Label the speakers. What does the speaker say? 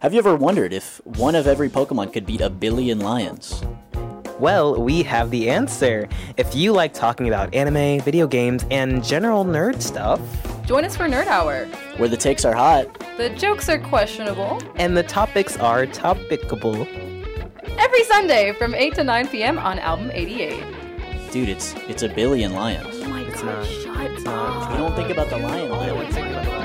Speaker 1: Have you ever wondered if one of every Pokemon could beat a billion lions?
Speaker 2: Well, we have the answer. If you like talking about anime, video games, and general nerd stuff,
Speaker 3: join us for Nerd Hour,
Speaker 1: where the takes are hot,
Speaker 3: the jokes are questionable,
Speaker 2: and the topics are topicable.
Speaker 3: Every Sunday from 8 to 9 p.m. on Album 88.
Speaker 1: Dude, it's a billion lions.
Speaker 3: Oh my
Speaker 2: It's
Speaker 3: god,
Speaker 2: not.
Speaker 3: shut
Speaker 2: It's
Speaker 3: up.
Speaker 2: not.
Speaker 1: You don't think about the lion.
Speaker 2: I don't think about